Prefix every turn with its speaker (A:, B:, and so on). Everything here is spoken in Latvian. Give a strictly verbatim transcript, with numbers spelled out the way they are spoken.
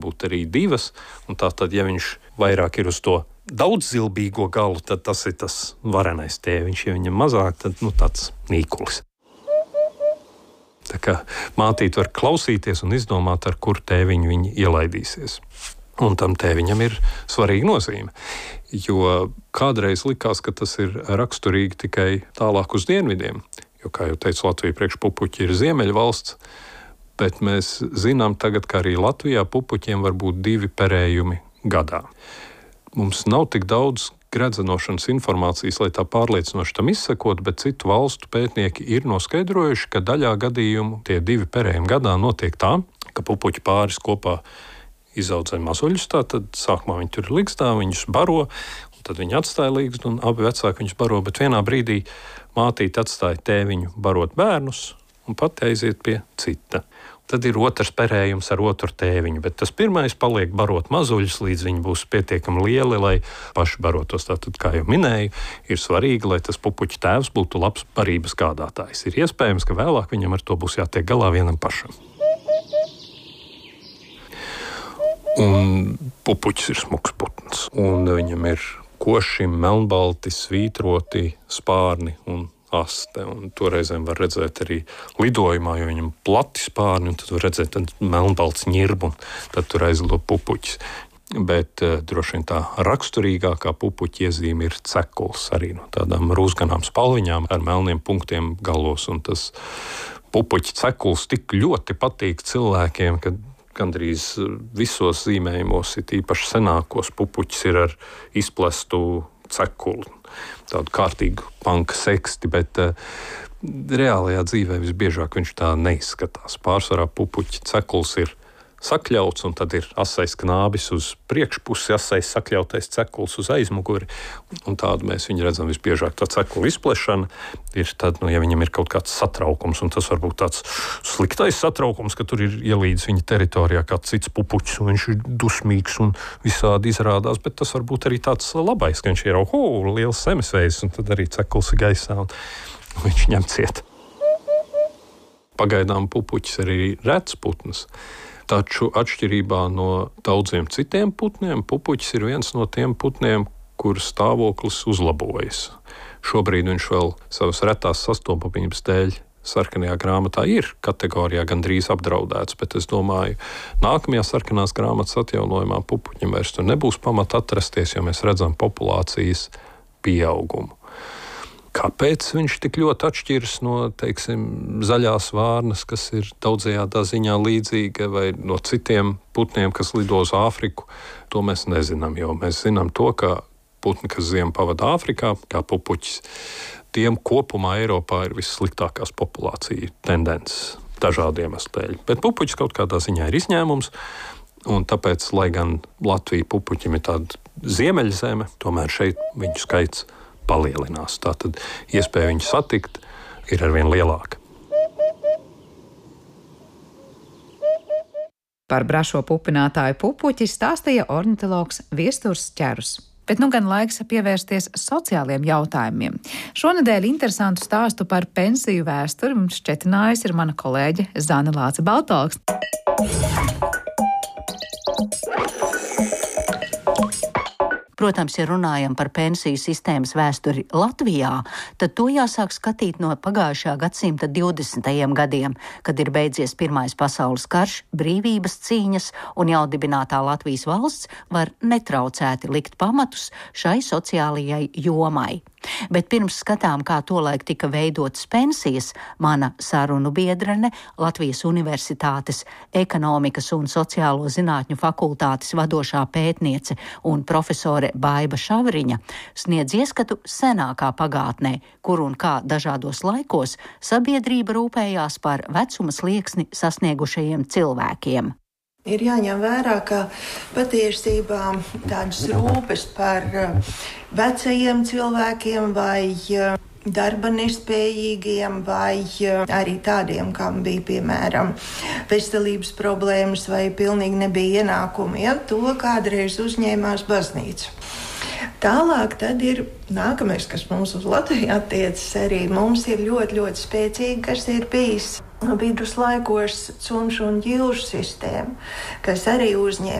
A: būt arī divas, un tā tad, ja viņš vairāk ir uz to daudzzilbīgo galu, tad tas ir tas varenais tēviņš, ja viņam mazāk, tad nu, tāds nīkulis. Tā kā mātīte var klausīties un izdomāt, ar kur tēviņu viņi ielaidīsies. Un tam tēviņam ir svarīga nozīme, jo kādreiz likās, ka tas ir raksturīgi tikai tālāk uz dienvidiem, jo, kā jau teicu, Latvija priekš pupuķi ir ziemeļvalsts, bet mēs zinām tagad, ka arī Latvijā pupuķiem var būt divi perējumi gadā. Mums nav tik daudz gredzenošanas informācijas, lai tā pārliecinoši tam izsekot, bet citu valstu pētnieki ir noskaidrojuši, ka daļā gadījumu tie divi perējumi gadā notiek tā, ka pupuķi pāris kopā izaudzē mazuļus, tātad sākumā viņi tur ir ligzdā, viņus baro, un tad viņi atstāja ligzdu, un abi vecāki viņus baro, bet vienā brīdī mātīte atstāja tēviņu barot bērnus, un pati aiziet pie cita. Tad ir otrs perējums ar otru tēviņu, bet tas pirmais paliek barot mazuļus, līdz viņi būs pietiekami lieli, lai paši barotos. Tātad, kā jau minēju, ir svarīgi, lai tas pupuķu tēvs būtu labs barības gādātājs. Ir iespējams, ka vēlāk viņam ar to būs jātiek galā vienam pašam. Un pupuķis ir smuks putns, un viņam ir koši, melnbalti, svītroti spārni un aste, un to reizēm var redzēt arī lidojumā, jo viņam plati spārni, un tad var redzēt melnbalts ņirbu, un tad tur aizlido pupuķis. Bet uh, droši vien tā raksturīgākā pupuķa iezīme ir cekuls, arī no tādām rūsganām spalviņām ar melniem punktiem galos, un tas pupuķa cekuls tik ļoti patīk cilvēkiem, ka gandrīz visos zīmējumos, it īpaši senākos, pupuķis ir ar izplestu cekulu, tādu kārtīgu panka seksti, bet uh, reālajā dzīvē visbiežāk viņš tā neizskatās. Pārsvarā pupuķa cekuls ir sakļauts, un tad ir asais knābis uz priekšpusi, asais sakļautais cekuls uz aizmuguri, un tādu mēs viņu redzam visbiežāk. Tā cekula izplešana ir tad, nu, ja viņam ir kaut kāds satraukums, un tas var būt tāds sliktais satraukums, ka tur ir ielīdis viņa teritorijā kāds cits pupuķis, un viņš ir dusmīgs un visādi izrādās, bet tas var būt arī tāds labais, ka viņš ir oho, liels semesveids, un tad arī cekuls ir gaisā, un, un viņš ņem ciet. Pagaidām pupuķis arī rets putns. Taču atšķirībā no daudziem citiem putniem, pupuķis ir viens no tiem putniem, kur stāvoklis uzlabojas. Šobrīd viņš vēl savas retās sastopamības dēļ sarkanajā grāmatā ir kategorijā gandrīz apdraudēts, bet es domāju, nākamajā sarkanās grāmatas atjaunojumā pupuķim vairs tur nebūs pamata atrasties, jo mēs redzam populācijas pieaugumu. Kāpēc viņš tik ļoti atšķiras no, teiksim, zaļās vārnas, kas ir daudzajādā ziņā līdzīga, vai no citiem putniem, kas lido uz Āfriku, to mēs nezinām, jo mēs zinām to, ka putni, kas ziemu pavada Āfrikā, kā pupuķis, tiem kopumā Eiropā ir vissliktākās populācija tendences dažādu iemeslu dēļ. Bet pupuķis kaut kādā ziņā ir izņēmums, un tāpēc, lai gan Latvija pupuķim ir tāda ziemeļzeme, tomēr šeit viņu skaits palielinās. Tātad iespēja viņu satikt ir arvien lielāka.
B: Par brašo pupinātāju pupuķi stāstīja ornitologs Viesturs Ķerus. Bet nu gan laiks pievērsties sociāliem jautājumiem. Šonedēļ interesantu stāstu par pensiju vēsturi mums šķetinājusi ir mana kolēģe Zane Lāce Baltalks.
C: Protams, ja runājam par pensiju sistēmas vēsturi Latvijā, tad to jāsāk skatīt no pagājušā gadsimta divdesmitajiem gadiem, kad ir beidzies Pirmais pasaules karš, brīvības cīņas un jaundibinātā Latvijas valsts var netraucēti likt pamatus šai sociālajai jomai. Bet pirms skatām, kā tolaik tika veidotas pensijas, mana sarunu biedrene, Latvijas Universitātes ekonomikas un sociālo zinātņu fakultātes vadošā pētniece un profesore Baiba Šavriņa sniedz ieskatu senākā pagātnē, kur un kā dažādos laikos sabiedrība rūpējās par vecuma slieksni sasniegušajiem cilvēkiem.
D: Ir jāņem vērā, ka patiesībā tādas rūpes par vecajiem cilvēkiem vai darba nespējīgiem vai arī tādiem, kam bija, piemēram, veselības problēmas vai pilnīgi nebija ienākumi, ja, to kādreiz uzņēmās baznīca. Tālāk tad ir nākamais, kas mums uz Latviju attiecas arī. Mums ir ļoti, ļoti spēcīgi, kas ir bijis viduslaikos cunšu un ģilžu sistēma, kas arī uzņēma